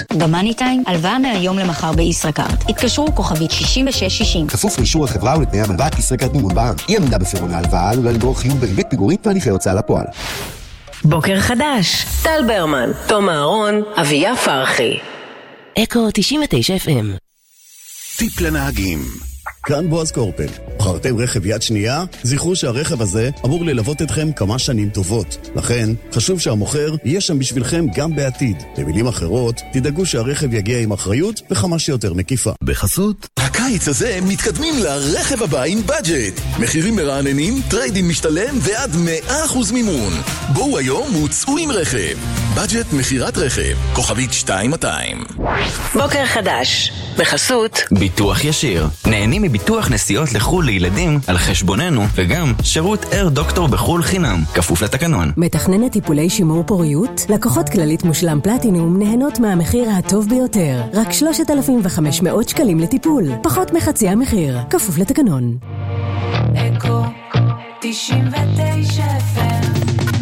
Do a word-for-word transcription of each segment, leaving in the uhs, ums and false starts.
במאני טיים, הלוואה מהיום למחר בישראכרט. התקשרו כוכבית שישים ושש שישים. כפוף לאישור החברה ולתנאי המלוואת ישראכרט מימון בנק. אי עמידה בפירעון ההלוואה עלולה לגרור חיוב בריבית פיגורים והליכי הוצאה לפועל. בוקר חדש. טל ברמן, תום אהרון, אביה פרחי. אקו תשעים ותשע אף אם. טיפ לנהגים. כאן בועז קורפל. בחרתם רכב יד שנייה? זכרו שהרכב הזה אמור ללוות אתכם כמה שנים טובות. לכן, חשוב שהמוכר יהיה שם בשבילכם גם בעתיד. במילים אחרות, תדאגו שהרכב יגיע עם אחריות וכמה שיותר מקיפה. בחסות, הקיץ הזה מתקדמים לרכב הבא עם בדג'ט. מחירים מרעננים, טריידין משתלם ועד מאה אחוז מימון. בואו היום וצאו עם רכב. בדג'ט מחירת רכב. כוכבית שתיים מאתיים. בוקר חדש. בחסות ביטוח ישיר. נהנים מביטוח נסיעות לחול לילדים על חשבוננו, וגם שירות אר דוקטור בחול חינם, כפוף לתקנון. מתכננת טיפולי שימור פוריות? לקוחות כללית מושלם פלטינום נהנות מהמחיר הטוב ביותר. רק שלושת אלפים וחמש מאות שקלים לטיפול. פחות מחצי המחיר, כפוף לתקנון. אקו תשעים ותשע אף אם.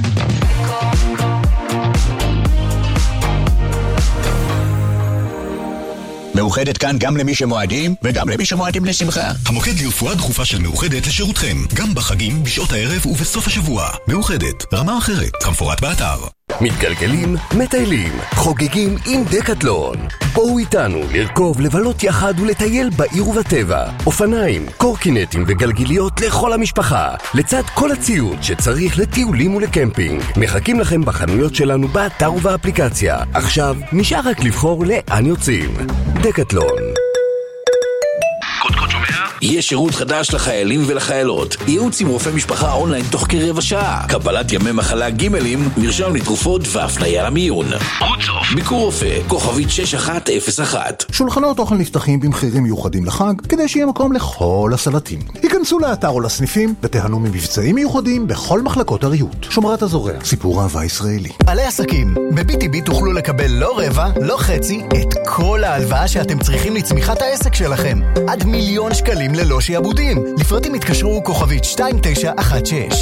מאוחדת כאן גם למי שמועדים וגם למי שמועדים לשמחה. המוקד לרפואה דחופה של מאוחדת לשירותכם, גם בחגים, בשעות הערב ובסוף השבוע. מאוחדת, רמה אחרת, כמפורט באתר. מתגלגלים, מטיילים, חוגגים עם דקטלון. בואו איתנו לרכוב, לבלות יחד ולטייל בעיר ובטבע. אופניים, קורקינטים וגלגיליות לכל המשפחה, לצד כל הציוד שצריך לטיולים ולקמפינג. מחכים לכם בחנויות שלנו באתר ובאפליקציה. עכשיו נשאר רק לבחור לאן יוצאים. דקטלון. קודקוד שומע? יש שירות חדש לחיילים ולחיילות. ייעוץ עם רופא משפחה אונליין תוך כרבע שעה. קבלת ימי מחלה גימלים, מרשם לתרופות והפניה למיון. קוצוף. ביקור רופא, כוכבית שש אחת אפס אחת. שולחנות אוכל נפתחים במחירים מיוחדים לחג, כדי שיהיה מקום לכל הסלטים. היכנסו לאתר או לסניפים ותיהנו ממבצעים מיוחדים בכל מחלקות הריהוט. שומרת הזורע, סיפור אהבה ישראלי. בעלי עסקים, ב-בי טי בי תוכלו לקבל לא רבע, לא חצי, את כל ההלוואה שאתם צריכים לצמיחת העסק שלכם. עד מיליון שקלים ללא שיעבודים. לפרטים התקשרו כוכבית שתיים תשע אחת שש.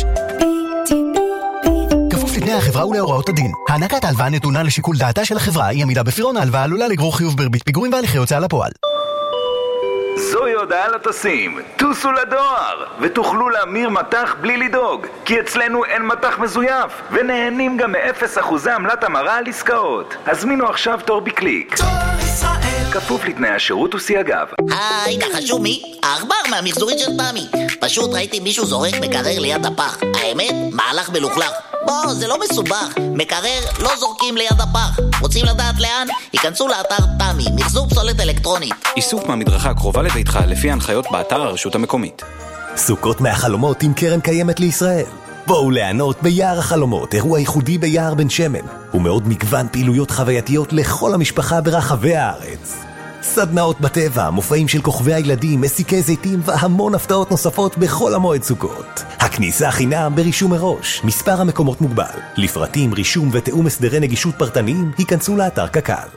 כפוף לתנאי החברה ולהוראות הדין. הענקת ההלוואה נתונה לשיקול דעתה של החברה. אי עמידה בפירעון ההלוואה עלולה לגרור חיוב בריבית פיגורים והליכי הוצאה לפועל. זוהי הודעה לטסים, טוסו לדואר ותוכלו להמיר מטח בלי לדאוג, כי אצלנו אין מטח מזויף ונהנים גם מאפס אחוזי עמלת המרה על עסקאות. הזמינו עכשיו תור בקליק. תור ישראל, כפוף לתנאי השירות וסייגיו. היי, נחשו מי? העכבר מהמחזורית של פמי. פשוט ראיתי מישהו זורק מקרר ליד הפח. האמת, מהלך מלוכלך. בוא, זה לא מסובך. מקרר לא זורקים ליד הפח. רוצים לדעת לאן? היכנסו לאתר פמי, מחזור פסולת אלקטרונית. איסוף מהמדרכה הקרובה לביתך לפי ההנחיות באתר הרשות המקומית. סוכות מהחלומות עם קרן קיימת לישראל. בואו ליהנות ביער החלומות, אירוע ייחודי ביער בן שמן, ומאוד מגוון פעילויות חווייתיות לכל המשפחה ברחבי הארץ. סדנאות בטבע, מופעים של כוכבי הילדים, מסיקי זיתים והמון הפתעות נוספות בכל המועד סוכות. הכניסה חינם ברישום מראש, מספר המקומות מוגבל. לפרטים, רישום ותאום הסדרי נגישות פרטניים, היכנסו לאתר קק"ל.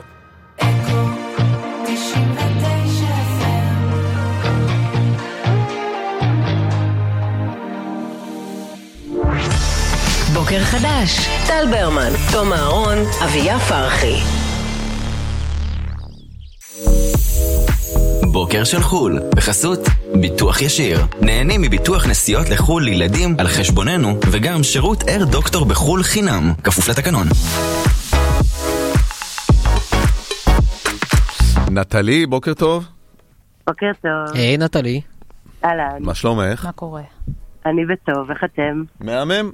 בוקר חדש. טל ברמן, תום אהרון, אביה פרחי. בוקר של חול, בחסות ביטוח ישיר. נהנים מביטוח נסיעות לחול לילדים על חשבוננו, וגם שירות אר דוקטור בחול חינם, כפוף לתקנון. נטלי, בוקר טוב. בוקר טוב. היי נטלי. אהלן. מה שלומך? מה קורה? אני בטוב, איך אתם? מהמם.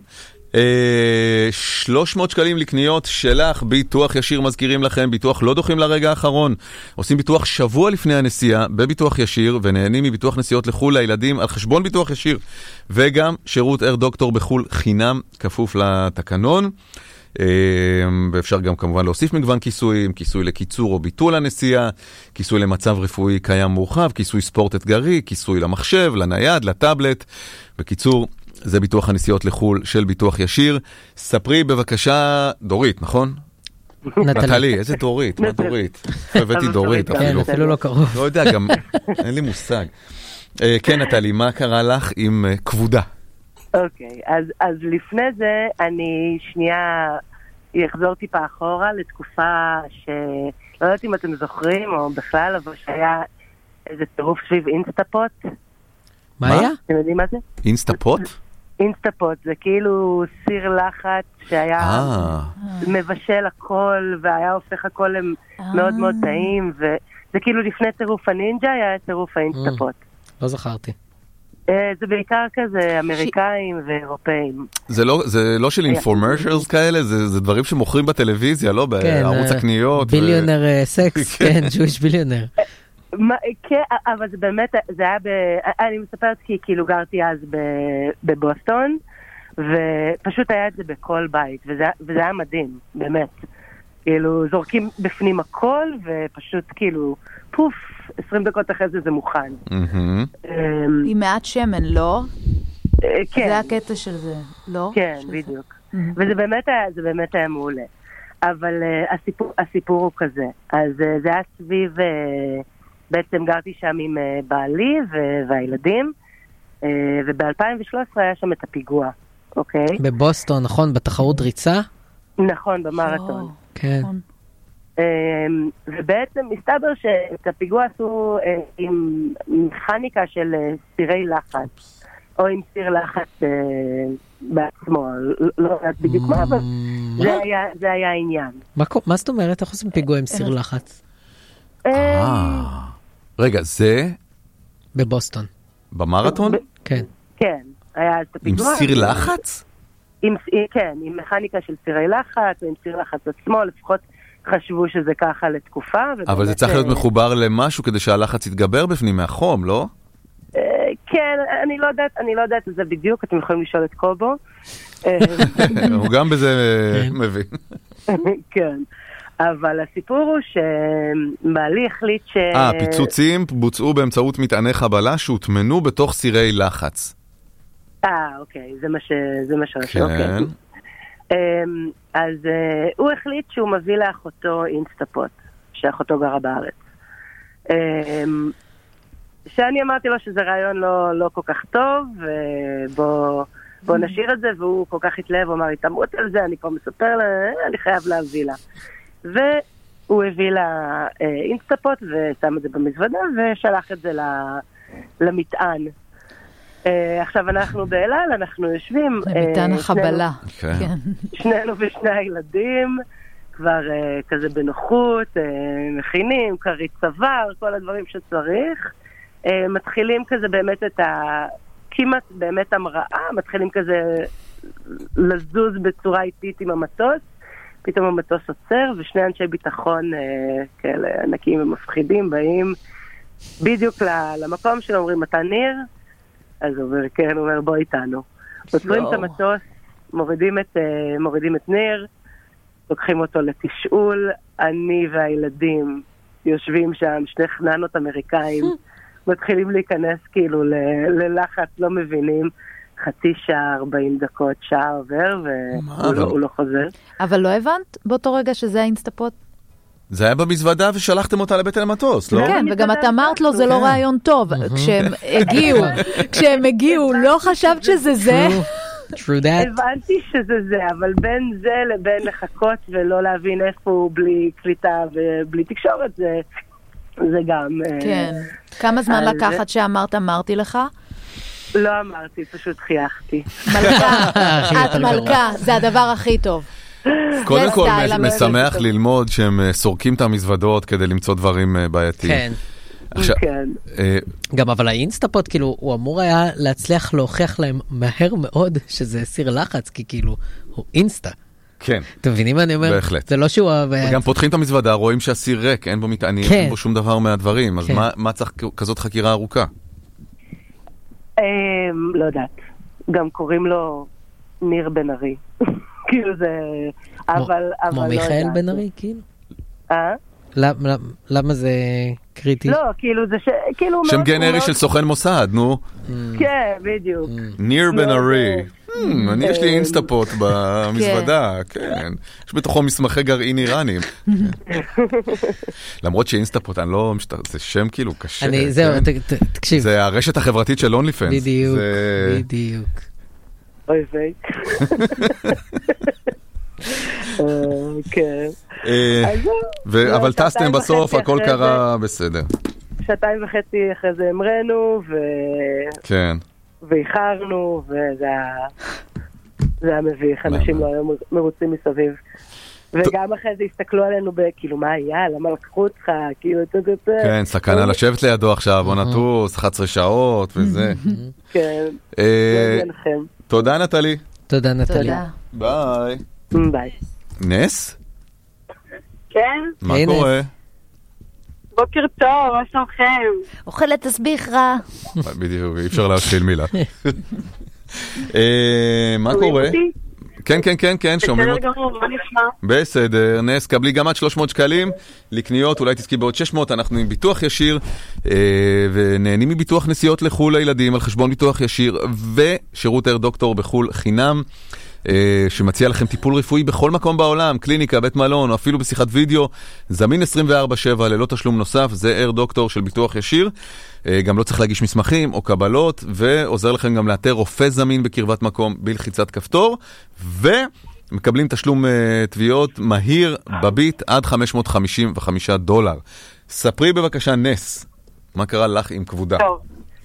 שלוש מאות שקלים לקניות שלך, ביטוח ישיר, מזכירים לכם, ביטוח לא דוחים לרגע האחרון. עושים ביטוח שבוע לפני הנסיעה בביטוח ישיר, ונהנים מביטוח נסיעות לחול לילדים על חשבון ביטוח ישיר, וגם שירות אר דוקטור בחול חינם, כפוף לתקנון. ואפשר גם כמובן להוסיף מגוון כיסויים, כיסוי לקיצור או ביטול הנסיעה, כיסוי למצב רפואי קיים מורחב, כיסוי ספורט אתגרי, כיסוי למחשב, לנייד, לטאבלט. בקיצור, זה ביטוח הנסיעות לחול של ביטוח ישיר. ספרי בבקשה, דורית, נכון? נטלי, איזה דורית? מה דורית? הבאתי דורית אפילו. אפילו לא קרוב. לא יודע, גם אין לי מושג. כן, נטלי, מה קרה לך עם כבודה? אוקיי, אז, אז לפני זה אני שנייה אחזור טיפה אחורה לתקופה לא יודעת אם אתם זוכרים, או בכלל, אבל שהיה איזה טירוף סביב אינסטאפוט. מה היה? אתם יודעים מה זה? אינסטאפוט? אינסטאפוט, זה כאילו סיר לחץ שהיה מבשל הכל, והיה הופך הכל מאוד מאוד טעים, וזה כאילו לפני טירוף הנינג'ה היה טירוף האינסטאפוט. לא זכרתי. זה בעיקר כזה אמריקאים ואירופאים. זה לא של אינפורמרשלס כאלה? זה דברים שמוכרים בטלוויזיה, לא? בערוץ הקניות. ביליונר סקס, כן, ג'ויש ביליונר. כן, אבל זה באמת, זה היה ב... אני מספרת כי כאילו גרתי אז בבוסטון, ופשוט היה את זה בכל בית, וזה היה מדהים, באמת. כאילו, זורקים בפנים הכל, ופשוט כאילו, פוף, עשרים דקות אחרי זה זה מוכן. עם מעט שמן, לא? כן. זה הקטע של זה, לא? כן, בדיוק. וזה באמת היה, זה באמת היה מעולה. אבל הסיפור הוא כזה. אז זה היה סביב... בעצם גרתי שם עם בעלי והילדים, וב-אלפיים ושלוש עשרה היה שם את הפיגוע, אוקיי? בבוסטון, נכון? בתחרות ריצה? נכון, במרתון. כן. ובעצם מסתבר שאת הפיגוע עשו עם מכניקה של סירי לחץ, או עם סיר לחץ בעצמו, לא יודעת בדיוק מה, אבל זה היה העניין. מה זאת אומרת? איך עושים פיגוע עם סיר לחץ? רגע, זה? בבוסטון. במרתון? כן. כן, היה את הפיגוע. עם סיר לחץ? כן, עם מכניקה של סירי לחץ, עם סיר לחץ עצמו, לפחות חשבו שזה ככה לתקופה. אבל זה צריך להיות מחובר למשהו כדי שהלחץ יתגבר בפנים מהחום, לא? כן, אני לא יודעת, אני לא יודעת את זה בדיוק, אתם יכולים לשאול את קובו. הוא גם בזה מבין. כן. אבל הסיפור הוא שבעלי החליט ש... אה, פיצוצים בוצעו באמצעות מטעני חבלה שהוטמנו בתוך סירי לחץ. אה, אוקיי, זה מה ש... זה מה ש... כן. אז הוא החליט שהוא מביא לאחותו אינסטאפוט, שאחותו גרה בארץ. שאני אמרתי לו שזה רעיון לא, לא כל כך טוב, ובוא בוא נשאיר את זה, והוא כל כך התלהב, הוא אמר, התאמות על זה, אני כבר מספר לה, אני חייב להביא לה. והוא הביא לה אינסטאפוט, ושם את זה במזוודה, ושלח את זה למטען. עכשיו אנחנו באלעל, אנחנו יושבים... למטען החבלה. שנינו ושני הילדים, כבר כזה בנוחות, מכינים, קרית צוואר, כל הדברים שצריך. מתחילים כזה באמת את ה... כמעט באמת המראה, מתחילים כזה לזוז בצורה איטית עם המטוס, פתאום המטוס עוצר, ושני אנשי ביטחון כאלה ענקיים ומפחידים באים בדיוק למקום שלו, אומרים, אתה ניר? אז הוא אומר, כן, הוא אומר, בוא איתנו. עוצרים את המטוס, מורידים את, מורידים את ניר, לוקחים אותו לתשאול, אני והילדים יושבים שם, שני חננות אמריקאים, מתחילים להיכנס כאילו ללחץ, לא מבינים, חצי שעה, ארבעים דקות, שעה עובר, והוא לא חוזר. אבל לא הבנת באותו רגע שזה האינסטאפוט? זה היה במזוודה ושלחתם אותה לבטן המטוס, לא? כן, וגם את אמרת לו, זה לא רעיון טוב. כשהם הגיעו, כשהם הגיעו, לא חשבת שזה זה? הבנתי שזה זה, אבל בין זה לבין לחכות ולא להבין איפה הוא בלי קליטה ובלי תקשורת, זה... זה גם... כן. כמה זמן לקחת שאמרת, אמרתי לך? לא אמרתי, פשוט חייכתי. מלכה, את מלכה, זה הדבר הכי טוב. קודם כל, משמח ללמוד שהם סורקים את המזוודות כדי למצוא דברים בעייתיים. כן. גם אבל האינסטאפוט, כאילו, הוא אמור היה להצליח להוכיח להם מהר מאוד שזה סיר לחץ, כי כאילו, הוא אינסטה. כן. אתם מבינים מה אני אומר? בהחלט. זה לא שהוא... וגם פותחים את המזוודה, רואים שהסיר ריק, אין בו מטענים, אין בו שום דבר מהדברים, אז מה צריך כזאת חקירה ארוכה? לא יודעת. גם קוראים לו ניר בן ארי. כאילו זה... כמו מיכאל בן ארי, כאילו? אה? למה זה קריטי? לא, כאילו זה ש... שם גנרי של סוכן מוסד, נו. כן, בדיוק. ניר בן ארי. אני יש לי אינסטאפוט במזוודה, כן. יש בתוכו מסמכי גרעין איראנים. למרות שאינסטאפוט, אני לא... זה שם כאילו קשה. זהו, תקשיב. זה הרשת החברתית של אונלי פנס. בדיוק, בדיוק. אוי ויי. כן. אבל טסתם בסוף, הכל קרה בסדר. שעתיים וחצי אחרי זה אמרנו, ואיחרנו, וזה היה מביך, אנשים לא היו מרוצים מסביב. וגם אחרי זה הסתכלו עלינו בכאילו, מה היה? למה לקחו אותך? כאילו, תתתת. כן, סכנה לשבת לידו עכשיו, בוא נטוס, אחת עשרה שעות וזה. כן, זה לכם. תודה נטלי. תודה נטלי. ביי. ביי. נס? כן. מה קורה? בוקר טוב, מה שלומכם? אוכלת תסביך רע. בדיוק, אי אפשר להשחיל מילה. מה קורה? כן, כן, כן, כן, שומעים אותי. בסדר גמור, מה נשמע? בסדר, נס, קבלי גם עד שלוש מאות שקלים לקניות, אולי תזכי בעוד שש מאות, אנחנו עם ביטוח ישיר, ונהנים מביטוח נסיעות לחול לילדים על חשבון ביטוח ישיר, ושירות אר דוקטור בחול חינם, שמציע לכם טיפול רפואי בכל מקום בעולם, קליניקה, בית מלון, או אפילו בשיחת וידאו, זמין עשרים וארבע שבע ללא תשלום נוסף, זה אר דוקטור של ביטוח ישיר, גם לא צריך להגיש מסמכים או קבלות, ועוזר לכם גם לאתר רופא זמין בקרבת מקום בלחיצת כפתור, ומקבלים תשלום תביעות מהיר בביט עד חמש מאות חמישים וחמישה דולר. ספרי בבקשה נס, מה קרה לך עם כבודה? טוב.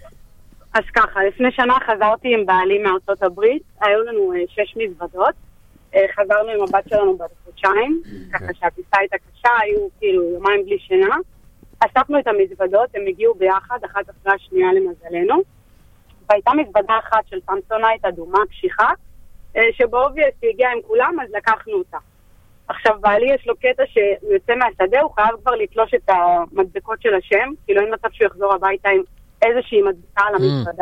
אז ככה, לפני שנה חזרתי עם בעלי מארצות הברית, היו לנו uh, שש מזוודות, uh, חזרנו עם הבת שלנו בת חודשיים, okay. ככה שהטיסה הייתה קשה, היו כאילו יומיים בלי שינה, אספנו את המזוודות, הם הגיעו ביחד, אחת אחרי השנייה למזלנו, והייתה מזוודה אחת של סמסונייט אדומה, קשיחה, uh, שבאובייס היא הגיעה עם כולם, אז לקחנו אותה. עכשיו, בעלי יש לו קטע שהוא יוצא מהשדה, הוא חייב כבר לתלוש את המדבקות של השם, כאילו אין מצב שהוא יחזור הביתה עם איזושהי מדבקה על המזוודה,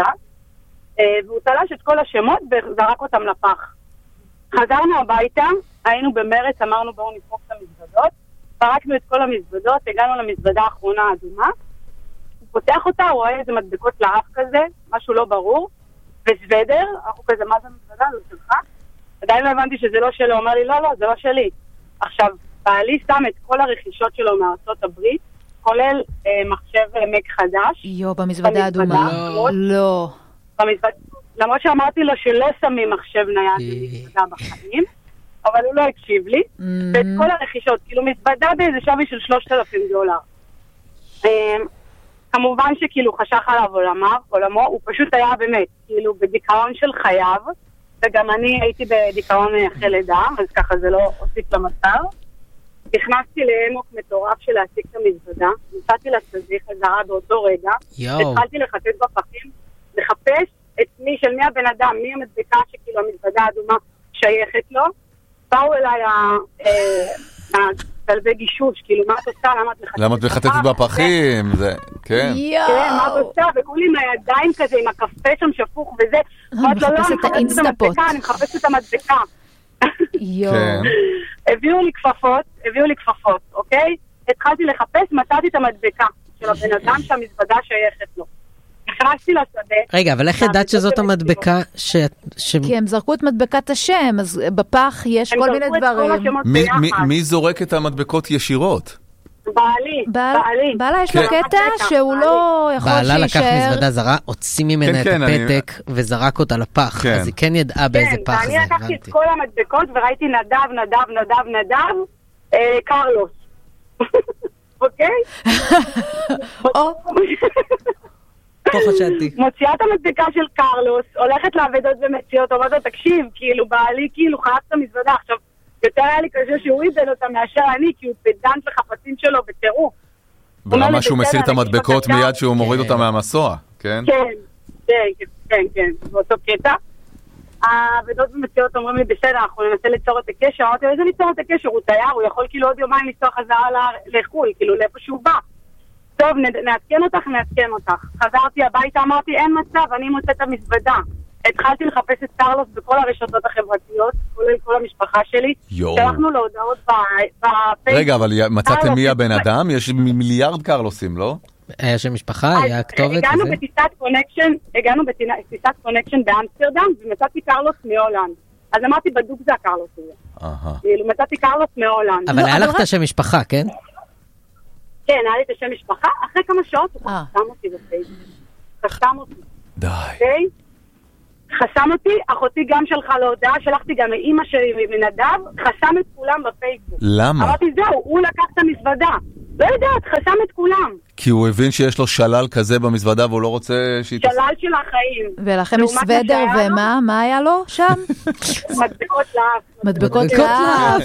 והוא תלש את כל השמות וזרק אותם לפח. חזרנו הביתה, היינו במרץ, אמרנו בואו נפרוק את המזוודות, פרקנו את כל המזוודות, הגענו למזוודה האחרונה האדומה, הוא פותח אותה, הוא רואה איזה מדבקות לאף כזה, משהו לא ברור, וסוודר, אנחנו כזה, מה זה מזוודה? זה שלך? עדיין לא הבנתי שזה לא שלו, הוא אומר לי, לא, לא, זה לא שלי. עכשיו, בעלי שם את כל הרכישות שלו מארצות הברית, כולל אה, מחשב מק חדש. יו, במזוודה האדומה. לא. לא. במזווד... למרות שאמרתי לו שלא שמים מחשב נייד במזוודה בחיים, אבל הוא לא הקשיב לי. Mm-hmm. ואת כל הרכישות, כאילו מזוודה באיזה שווי של שלושת אלפים דולר. אה, כמובן שכאילו חשך עליו עולמו, עולמו, הוא פשוט היה באמת, כאילו בדיכאון של חייו, וגם אני הייתי בדיכאון אחרי לידה, אז ככה זה לא הוסיף למצב. נכנסתי לאמוק מטורף של להציג את המזוודה, נמצאתי לצזיך חזרה באותו רגע, התחלתי לחטט בפחים, לחפש את מי, של מי הבן אדם, מי המדבקה שכאילו המזוודה האדומה שייכת לו, באו אליי הכלבי גישוש, כאילו מה את עושה, למה את מחטטת? למה את מחטטת בפחים? כן. כן, מה את עושה? וכולי עם הידיים כזה, עם הקפה שם שפוך וזה, ואת לא, לא, אני מחפשת את המדבקה, אני מחפשת את המדבקה. הביאו לי כפפות, הביאו לי כפפות, אוקיי? התחלתי לחפש, מצאתי את המדבקה של הבן אדם שהמזוודה שייכת לו. נכנסתי לשדה. רגע, אבל איך ידעת שזאת המדבקה ש... כי הם זרקו את מדבקת השם, אז בפח יש כל מיני דברים. מי זורק את המדבקות ישירות? בעלי, בעלי. בעלה יש לו קטע שהוא לא יכול שישאר. בעלה לקח מזוודה זרה, הוציא ממנה את הפתק וזרק אותה לפח, אז היא כן ידעה באיזה פח זה. כן, ואני לקחתי את כל המדבקות וראיתי נדב, נדב, נדב, נדב, קרלוס. אוקיי? פה חשדתי. מוציאה את המדבקה של קרלוס, הולכת לעבדות ומציאות, אומרת לו, תקשיב, כאילו, בעלי, כאילו, חייב את המזוודה. עכשיו, יותר היה לי קשה שהוא איבד אותה מאשר אני, כי הוא פדנט לחפצים שלו בטירוף. ברמה שהוא מסיר את המדבקות מיד שהוא מוריד אותה מהמסוע, כן? כן, כן, כן, כן, באותו קטע. העבדות ומציאות אומרים לי, בסדר, אנחנו ננסה ליצור את הקשר, אמרתי לו, איזה ליצור את הקשר? הוא תייר, הוא יכול כאילו עוד יומיים ליצור חזרה לחול, כאילו, לאיפה שהוא בא. טוב, נעדכן אותך, נעדכן אותך. חזרתי הביתה, אמרתי, אין מצב, אני מוצאת את המזוודה. התחלתי לחפש את קרלוס בכל הרשתות החברתיות, כולל כל המשפחה שלי. שלחנו לו הודעות בפייסבוק. רגע, אבל מצאתם מי הבן אדם? יש מיליארד קרלוסים, לא? היה שם משפחה, היה כתובת. הגענו בטיסת קונקשן, הגענו בטיסת קונקשן באמסטרדם, ומצאתי קרלוס מהולנד. אז אמרתי, בדוק זה הקרלוס הזה. כאילו, מצאתי קרלוס מהולנד. אבל היה לך את השם משפחה, כן? כן, היה לי את השם משפחה. אחרי כמה שעות הוא חסם אותי בפייסבוק. חסם אותי. די. חסם אותי, אחותי גם שלחה להודעה, שלחתי גם לאמא שלי מנדב, חסם את כולם בפייסבוק. למה? אמרתי, זהו, הוא לקח את המזוודה. לא יודעת, חסם את כולם. כי הוא הבין שיש לו שלל כזה במזוודה והוא לא רוצה שהיא... שלל של החיים. ולכם יש סוודר ומה? מה היה לו שם? מדבקות לאף. מדבקות לאף.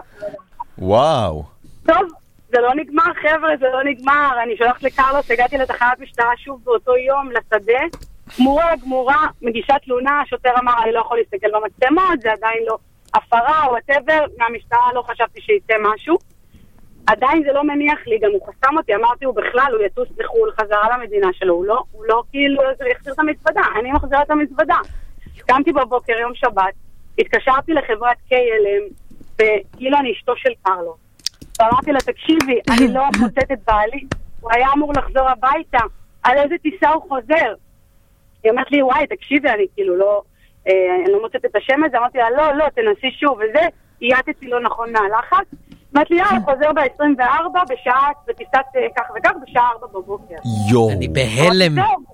וואו. טוב, זה לא נגמר, חבר'ה, זה לא נגמר. אני שולחת לקרלוס, הגעתי לתחנת משטרה שוב באותו יום לשדה. גמורה, גמורה, מגישה תלונה, השוטר אמר, אני לא יכול להסתכל במצלמות, זה עדיין לא הפרה או whatever, מהמשטרה לא חשבתי שיצא משהו. עדיין זה לא מניח לי, גם הוא חסם אותי, אמרתי, הוא בכלל, הוא יטוס לחול חזרה למדינה שלו, הוא לא, הוא לא כאילו יחזיר את המזוודה, אני מחזירה את המזוודה. קמתי בבוקר, יום שבת, התקשרתי לחברת קיי אל אם, וכאילו אני אשתו של קרלו. ואמרתי לה, תקשיבי, אני לא מוצאת את בעלי, הוא היה אמור לחזור הביתה, על איזה טיסה הוא חוזר. היא אמרת לי, וואי, תקשיבי, אני כאילו לא, אה, אני לא מוצאת את השם הזה, אמרתי לה, לא, לא, תנסי שוב, וזה, עייתתי לא נכון מהלחץ. אמרת לי, יאללה, חוזר ב-עשרים וארבע, בשעה, בטיסת כך וכך, בשעה ארבע בבוקר. יו. אני בהלם.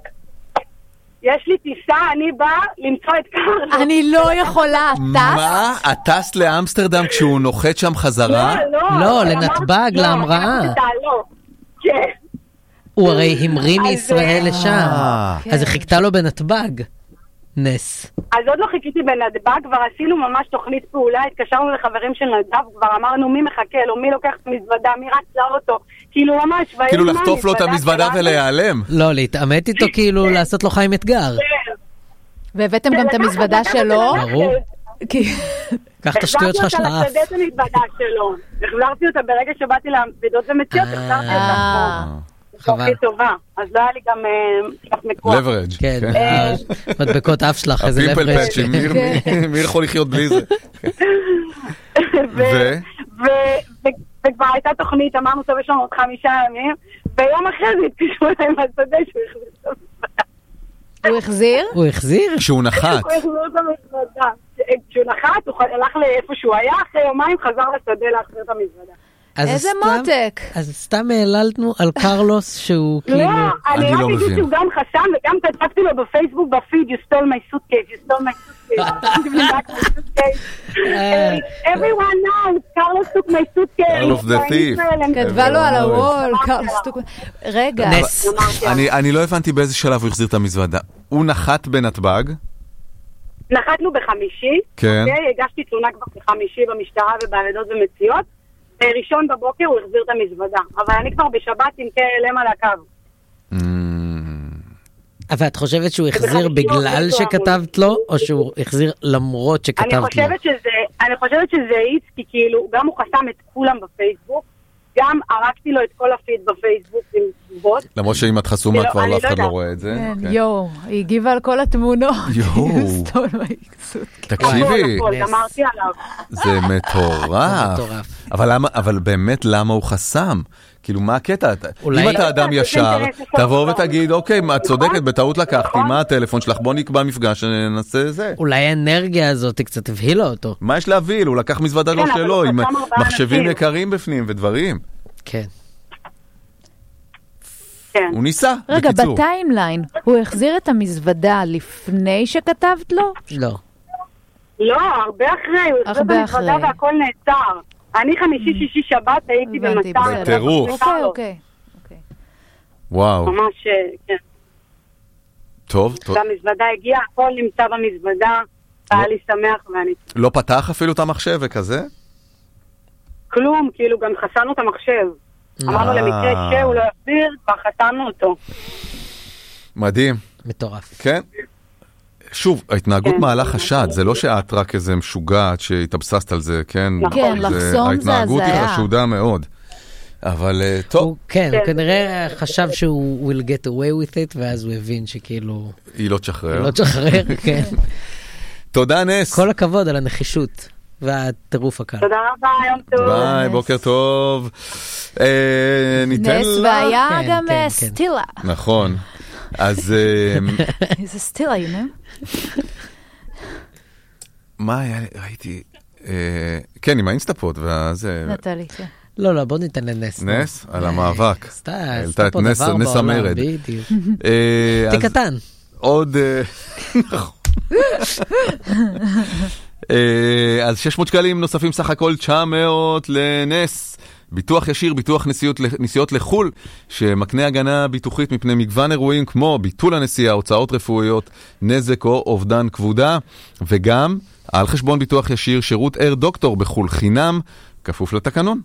יש לי טיסה, אני באה למצוא את קרלו. אני לא יכולה, טס? מה? את טסת לאמסטרדם כשהוא נוחת שם חזרה? לא, לא. לא, לנתב"ג, להמראה. לא, כן. הוא הרי המריא מישראל לשם. אז היא חיכתה לו בנתב"ג. נס. אז עוד לא חיכיתי בנתב"ג, כבר עשינו ממש תוכנית פעולה, התקשרנו לחברים של נדב, כבר אמרנו מי מחכה לו, מי לוקח את המזוודה, מי רץ לאוטו, כאילו ממש... כאילו לחטוף לו את המזוודה ולהיעלם. לא, להתעמת איתו כאילו לעשות לו חיים אתגר. והבאתם גם את המזוודה שלו? ברור. קח את השטויות שלך של האף. החזרתי אותה לשדה את המזוודה שלו. החזרתי אותה ברגע שבאתי לעבדות ומציאות, החזרתי אותה. חבל. טובה, אז לא היה לי גם קצת מקוח. לברג'. כן, מדבקות אף שלך, איזה לברג'. הפיפל פאצ'ים, מי יכול לחיות בלי זה? וכבר הייתה תוכנית, אמרנו טוב, יש לנו עוד חמישה ימים, ויום אחרי זה התקשרו להם מהשדה שהוא החזיר את המזוודה. הוא החזיר? הוא החזיר? כשהוא נחת. הוא החזיר את המזוודה. כשהוא נחת, הוא הלך לאיפה שהוא היה, אחרי יומיים חזר לשדה להחזיר את המזוודה. איזה מותק. אז סתם העללנו על קרלוס שהוא כאילו... לא, אני רק אגיד שהוא גם חסם, וגם כתבתי לו בפייסבוק בפיד, you stole my suitcase, you stole my suitcase. Everyone knows, Carlos took my suitcase. Carlos the thief. כתבה לו על הוול, קרלוס took... רגע. אני לא הבנתי באיזה שלב הוא החזיר את המזוודה. הוא נחת בנתב"ג? נחתנו בחמישי. כן. הגשתי תלונה כבר בחמישי במשטרה ובעבדות ומציאות. ראשון בבוקר הוא החזיר את המזוודה, אבל אני כבר בשבת עם קיי אל אם על הקו. אבל את חושבת שהוא החזיר בגלל שכתבת לו, או שהוא החזיר למרות שכתבת לו? אני חושבת שזה איץ, כי כאילו, גם הוא חסם את כולם בפייסבוק, גם ערקתי לו את כל הפיד בפייסבוק עם תגובות. למרות שאם את חסומה כבר לא אף אחד לא רואה את זה. יואו, היא הגיבה על כל התמונות. יואו. תקשיבי. זה מטורף. אבל באמת למה הוא חסם? כאילו מה הקטע? אם אתה אדם ישר, תבוא ותגיד, אוקיי, את צודקת, בטעות לקחתי, מה הטלפון שלך? בוא נקבע מפגש, ננסה זה. אולי האנרגיה הזאת קצת הבהילה אותו. מה יש להבהיל? הוא לקח מזוודה לא שלו, עם מחשבים יקרים בפנים ודברים. כן. הוא ניסה, רגע, בקיצור. בטיימליין, הוא החזיר את המזוודה לפני שכתבת לו? לא. לא, הרבה אחרי, הוא החזיר את המזוודה והכל נעצר. אני חמישי, שישי, שבת הייתי במצב. בטירוף. אוקיי, אוקיי. וואו. ממש, כן. טוב, טוב. והמזוודה הגיעה, הכל נמצא במזוודה, היה לי שמח ואני... לא פתח אפילו את המחשב וכזה? כלום, כאילו גם חסנו את המחשב. אמרנו למקרה שהוא לא יחזיר, כבר חסנו אותו. מדהים. מטורף. כן? שוב, ההתנהגות מעלה חשד, זה לא שאת רק איזה משוגעת שהתאבססת על זה, כן? כן, לחסום זה הזיה. ההתנהגות היא חשודה מאוד. אבל טוב. כן, הוא כנראה חשב שהוא will get away with it, ואז הוא הבין שכאילו... היא לא תשחרר. היא לא תשחרר, כן. תודה נס. כל הכבוד על הנחישות והטירוף הקל. תודה רבה, יום טוב. ביי, בוקר טוב. נס והיה גם סטילה. נכון. אז... זה סטילה, you know? מה היה, ראיתי... כן, עם האינסטאפוד, ואז... נטלי, כן. לא, לא, בוא ניתן לנס. נס? על המאבק. סטה פה דבר בעולם, בדיוק. תיק קטן. עוד... אז שש מאות שקלים נוספים סך הכל תשע מאות לנס. ביטוח ישיר, ביטוח נסיעות, נסיעות לחול, שמקנה הגנה ביטוחית מפני מגוון אירועים כמו ביטול הנסיעה, הוצאות רפואיות, נזק או אובדן כבודה, וגם על חשבון ביטוח ישיר שירות אר דוקטור בחול חינם, כפוף לתקנון.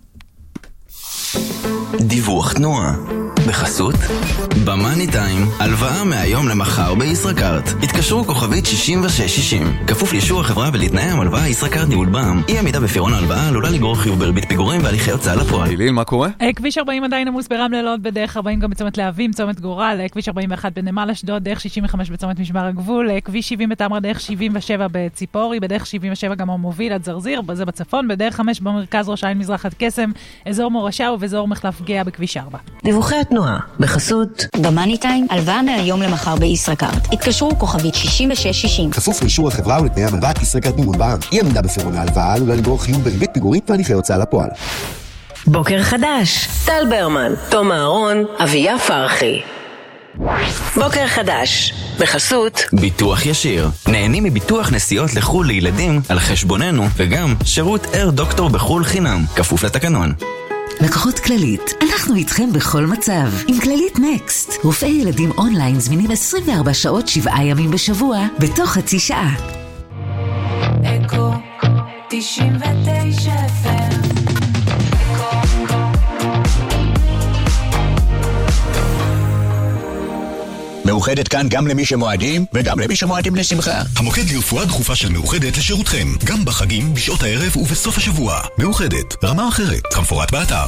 דיווח תנועה בחסות במאני טיים, הלוואה מהיום למחר בישראכרט. התקשרו כוכבית שישים ושש שישים. כפוף לאישור החברה ולתנאי המלוואה. ישראכרט ניהול בע"מ. אי עמידה בפירעון ההלוואה עלולה לגרור חיוב בריבית פיגורים והליכי הוצאה לפועל. איליל, מה קורה? כביש ארבעים עדיין עמוס ברמלה לוד, בדרך ארבעים גם בצומת להבים, צומת גורל, כביש ארבעים ואחת בנמל אשדוד, דרך שישים וחמש בצומת משמר הגבול, כביש שבעים בתמרה, דרך שבעים ושבע בציפורי, בדרך שבעים ושבע גם המוביל עד זרזיר, זה בצפון, בדרך חמש במרכז ראש העין מזרח עד קסם, אזור מורשה ובאזור מחלף גאה בכביש ארבע. דיווחי התנועה בחסות במאני טיים, הלוואה מהיום למחר בישראכרט. התקשרו כוכבית שישים ושש שישים. כפוף לאישור החברה ולתנאי המלוואה. ישראכרט ניהול בע"מ. אי עמידה בפירעון ההלוואה עלולה לגרור חיוב בריבית פיגורים והליכי הוצאה לפועל. בוקר חדש, טל ברמן, תום אהרון, אביה פרחי. בוקר חדש, בחסות ביטוח ישיר. נהנים מביטוח נסיעות לחול לילדים על חשבוננו, וגם שירות אר דוקטור בחול חינם, כפוף לתקנון. לקוחות כללית, אנחנו איתכם בכל מצב. עם כללית נקסט, רופאי ילדים אונליין זמינים עשרים וארבע שעות, שבעה ימים בשבוע, בתוך חצי שעה. אקו תשעים ותשע אף אם. מאוחדת כאן גם למי שמועדים וגם למי שמועדים לשמחה. המוקד לרפואה דחופה של מאוחדת לשירותכם, גם בחגים, בשעות הערב ובסוף השבוע. מאוחדת, רמה אחרת, כמפורט באתר.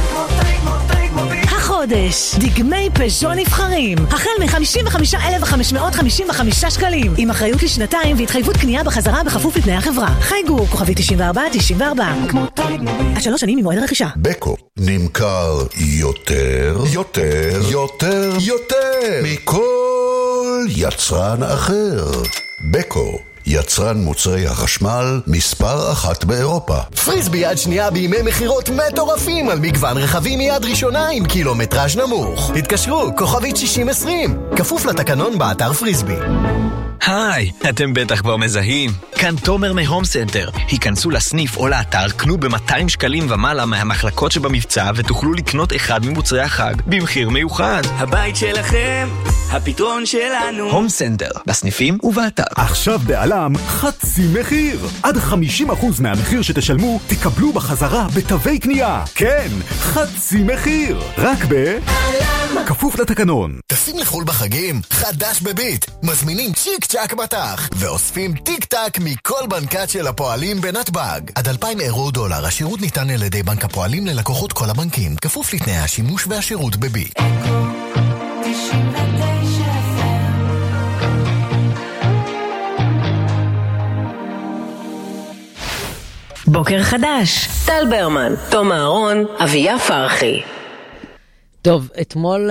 החודש, דגמי פז'ו נבחרים, החל מ-חמישים וחמישה אלף וחמש מאות חמישים וחמישה שקלים, עם אחריות לשנתיים והתחייבות קנייה בחזרה בכפוף לתנאי החברה. חייגו, כוכבי תשעים וארבע תשעים וארבע. עד שלוש שנים ממועד הרכישה. בקו נמכר יותר, יותר, יותר, יותר מכל יצרן אחר. בקו, יצרן מוצרי החשמל מספר אחת באירופה. פריסבי יד שנייה בימי מחירות מטורפים על מגוון רכבים מיד ראשונה עם קילומטראז' נמוך. התקשרו, כוכבית שישים עשרים. כפוף לתקנון באתר פריסבי. היי, אתם בטח כבר מזהים. כאן תומר מהום סנטר. היכנסו לסניף או לאתר, קנו ב-מאתיים שקלים ומעלה מהמחלקות שבמבצע ותוכלו לקנות אחד ממוצרי החג במחיר מיוחד. הבית שלכם, הפתרון שלנו. הום סנטר, בסניפים ובאתר. עכשיו בעלם חצי מחיר. עד חמישים אחוז מהמחיר שתשלמו תקבלו בחזרה בתווי קנייה. כן, חצי מחיר. רק ב... כפוף לתקנון. טסים לחול בחגים? חדש בביט. מזמינים צ'יק צ'ק מטח ואוספים טיק טק מכל בנקת של הפועלים בנתב"ג. עד אלפיים אירו דולר. השירות ניתן על ידי בנק הפועלים ללקוחות כל הבנקים. כפוף לתנאי השימוש והשירות בביט. בוקר חדש, טל ברמן, תום אהרון, אביה פרחי. טוב, אתמול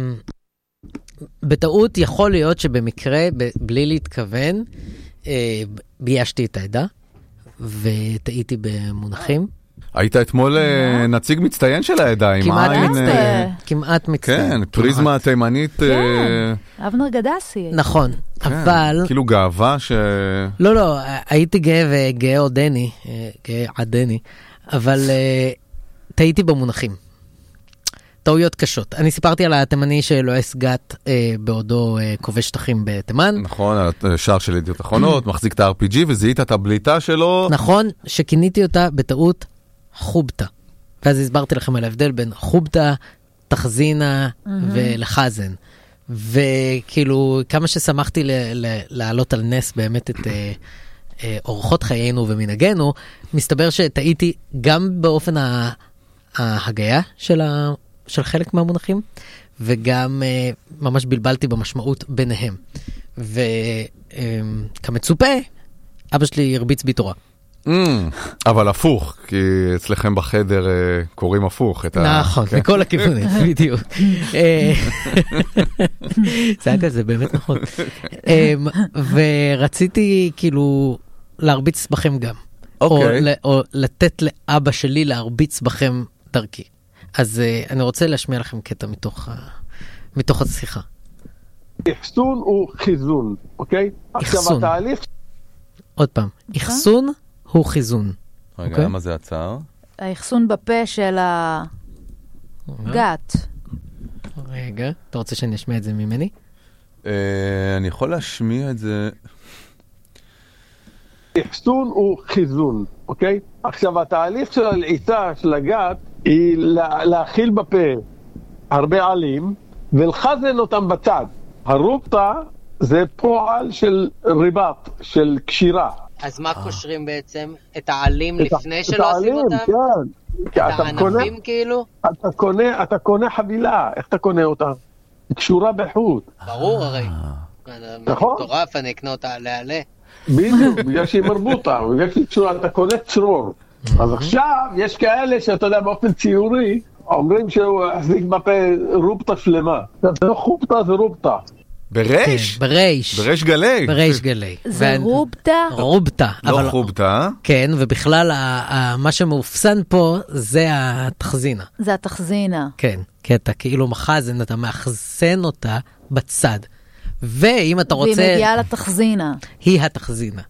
בטעות יכול להיות שבמקרה, בלי להתכוון, ביישתי את העדה, וטעיתי במונחים. היית אתמול נציג מצטיין של העדה. כמעט מצטיין. כמעט מצטיין. כן, פריזמה תימנית. כן, אבנר גדסי. נכון, אבל... כאילו גאווה ש... לא, לא, הייתי גאה וגאה עודני, גאה עדני, אבל טעיתי במונחים. טעויות קשות. אני סיפרתי על התימני שלועס גת אה, בעודו אה, כובש שטחים בתימן. נכון, על השער של ידיעות אחרונות, מחזיק את ה-אר פי ג'י וזיהית את הבליטה שלו. נכון, שכיניתי אותה בטעות חובטה. ואז הסברתי לכם על ההבדל בין חובטה, תחזינה mm-hmm. ולחזן. וכאילו, כמה ששמחתי ל- ל- לעלות על נס באמת את אה, אה, אורחות חיינו ומנהגנו, מסתבר שטעיתי גם באופן ה- ההגיה של ה... של חלק מהמונחים, וגם uh, ממש בלבלתי במשמעות ביניהם. וכמצופה, um, אבא שלי הרביץ בי תורה. Mm, אבל הפוך, כי אצלכם בחדר uh, קוראים הפוך. את נכון, ה... מכל הכיוונים, בדיוק. זה היה כזה, באמת נכון. um, ורציתי כאילו להרביץ בכם גם. Okay. או, או לתת לאבא שלי להרביץ בכם דרכי. אז uh, אני רוצה להשמיע לכם קטע מתוך, uh, מתוך השיחה. אחסון הוא חיזון, אוקיי? עכשיו התהליך... עוד פעם, אחסון הוא חיזון. רגע, מה זה הצער? האחסון בפה של הגת. רגע, אתה רוצה שאני אשמיע את זה ממני? אני יכול להשמיע את זה... אחסון הוא חיזון, אוקיי? עכשיו התהליך של הלעיסה של הגת היא להאכיל בפה הרבה עלים ולחזן אותם בצד. הרובטה זה פועל של ריבת, של קשירה. אז מה קושרים בעצם? את העלים לפני שלא עושים אותם? כן. את הענבים כאילו? אתה קונה, אתה קונה חבילה, איך אתה קונה אותה? היא קשורה בחוט. ברור הרי. נכון? מטורף, אני אקנה אותה עלה. בדיוק, בגלל שהיא מרבוטה, בגלל שהיא קשורה, אתה קונה צרור. אז עכשיו יש כאלה שאתה יודע באופן ציורי, אומרים שהוא החזיק בפה רובטה שלמה. זה לא חובטה, זה רובטה. ברש? ברש. ברש גלי. ברש גלי. זה רובטה? רובטה. לא חובטה. כן, ובכלל מה שמאופסן פה זה התחזינה. זה התחזינה. כן, כי אתה כאילו מחזן, אתה מאחסן אותה בצד. ואם אתה רוצה... והיא מגיעה לתחזינה. היא התחזינה.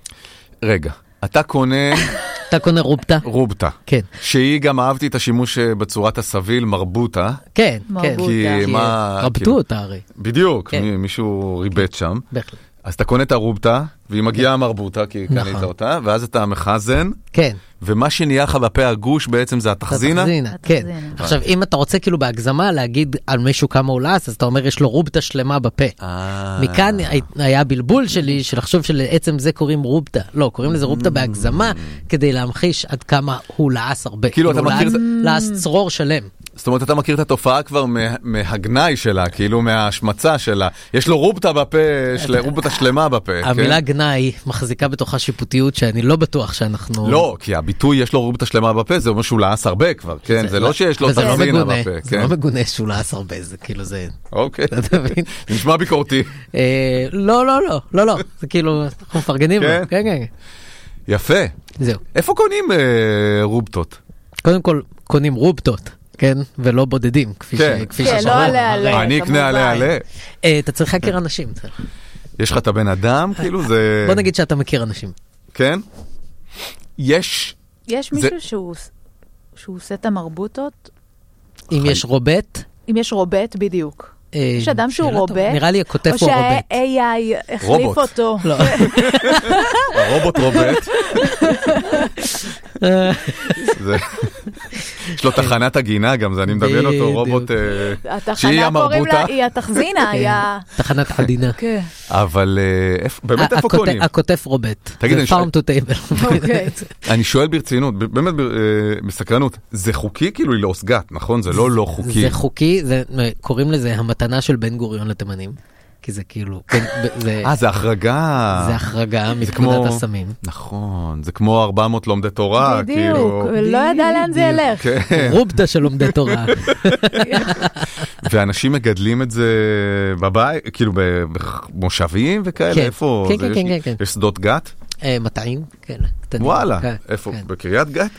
רגע, אתה קונה... אתה קונה רובטה? רובטה. כן. שהיא גם אהבתי את השימוש בצורת הסביל, מרבוטה. כן, כן. כי מה... רבטו אותה הרי. בדיוק, מישהו ריבט שם. בהחלט. אז אתה קונה את הרובטה, והיא מגיעה מרבוטה, כי קנית אותה, ואז אתה מחזן. כן. ומה שנהיה לך בפה הגוש בעצם זה התחזינה? התחזינה, כן. עכשיו, אם אתה רוצה כאילו בהגזמה להגיד על מישהו כמה הוא לעס, אז אתה אומר יש לו רובטה שלמה בפה. מכאן היה בלבול שלי שלחשוב שלעצם זה קוראים רובטה. לא, קוראים לזה רובטה בהגזמה, כדי להמחיש עד כמה הוא לעס הרבה. כאילו אתה מכיר... לעס צרור שלם. זאת אומרת, אתה מכיר את התופעה כבר מהגנאי שלה, כאילו מההשמצה שלה. יש לו רובטה בפה, רובטה שלמה בפה. המילה גנאי מחזיקה בתוכה שיפוטיות שאני לא בטוח שאנחנו... לא, כי הביטוי יש לו רובטה שלמה בפה, זה אומר שהוא לעס הרבה כבר, כן? זה לא שיש לו תחזינה בפה. זה לא מגונה שהוא לעס הרבה, זה כאילו זה... אוקיי. נשמע ביקורתי. לא, לא, לא, לא, לא. זה כאילו, אנחנו מפרגנים לו. כן, כן. יפה. זהו. איפה קונים רובטות? קודם כל, קונים רובטות. כן, ולא בודדים, כפי ששמענו. לא עלה עלה. אני אקנה עלה עלה. אתה צריך להכיר אנשים. יש לך את הבן אדם, כאילו זה... בוא נגיד שאתה מכיר אנשים. כן? יש... יש מישהו שהוא עושה את המרבוטות? אם יש רובט? אם יש רובט, בדיוק. יש אדם שהוא רובט? נראה לי הכותב הוא רובט. או שה-איי איי החליף אותו. לא. הרובוט רובט. יש לו תחנת הגינה גם, זה אני מדמיין אותו, רובוט שהיא המרבוטה. היא התחזינה, היה... תחנת חדינה. אבל באמת איפה קונים? הכותב רובט. זה farm to table. אני שואל ברצינות, באמת בסקרנות, זה חוקי כאילו ללעוס גת, נכון? זה לא לא חוקי. זה חוקי, קוראים לזה המתנה של בן גוריון לתימנים. כי זה כאילו... אה, זה החרגה. זה החרגה מפקודת הסמים. נכון, זה כמו ארבע מאות לומדי תורה. בדיוק, לא ידע לאן זה ילך. רובטה של לומדי תורה. ואנשים מגדלים את זה בבית, כאילו במושבים וכאלה, איפה? כן, כן, כן, כן. יש שדות גת? מאתיים, כן. וואלה, איפה? בקריית גת?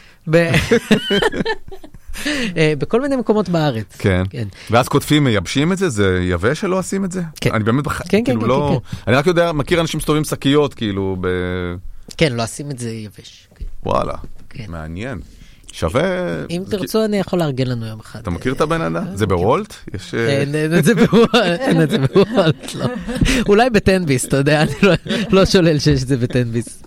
בכל מיני מקומות בארץ. כן. ואז כותבים, מייבשים את זה? זה יבש שלא עושים את זה? כן. אני באמת, כאילו לא... אני רק יודע, מכיר אנשים סתובעים שקיות, כאילו, ב... כן, לא עושים את זה יבש. וואלה, מעניין. שווה... אם תרצו, אני יכול לארגן לנו יום אחד. אתה מכיר את הבן אדם? זה בוולט? אין את זה בוולט, אין את זה בוולט, לא. אולי בטנביס, אתה יודע, אני לא שולל שיש את זה בטנביס.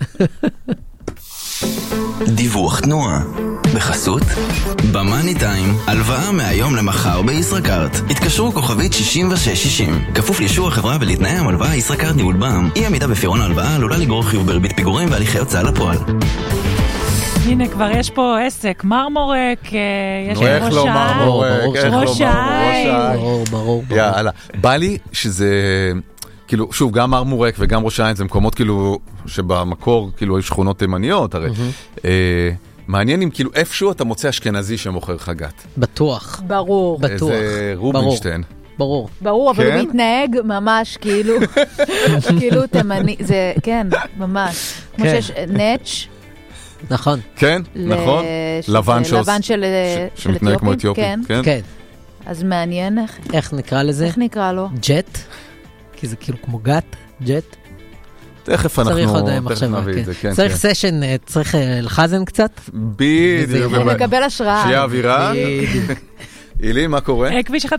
דיווח תנועה בחסות במאני טיים, הלוואה מהיום למחר בישראכרט. התקשרו כוכבית שישים ושש שישים. כפוף לאישור החברה ולתנאי המלוואה. ישראכרט ניהול בע"מ. אי עמידה בפירעון ההלוואה עלולה לגרור חיוב בריבית פיגורים והליכי הוצאה לפועל. הנה, כבר יש פה עסק, מרמורק, יש ראש העין. איך לא מרמורק, איך לא ראש העין. ברור, ברור. יאללה, בא לי שזה... כאילו, שוב, גם מרמורק וגם ראש העין זה מקומות כאילו שבמקור כאילו היו שכונות תימניות, הרי. מעניין אם כאילו איפשהו אתה מוצא אשכנזי שמוכר חגת. בטוח. ברור. בטוח. איזה רובינשטיין. ברור. ברור, אבל הוא מתנהג ממש כאילו, כאילו תימני, זה, כן, ממש. כמו שיש נץ'. נכון. כן, נכון. לבן של שמתנהג כמו אתיופי. כן. אז מעניין איך. איך נקרא לזה? איך נקרא לו? ג'ט? כי זה כאילו כמו גאט, ג'ט. תכף אנחנו, צריך עוד תכף מחשבה, נביא את זה, כן. צריך כן. סשן, צריך לחזן קצת. בדיוק. לקבל השראה. שיהיה אווירה. אילי, מה קורה? כביש אחד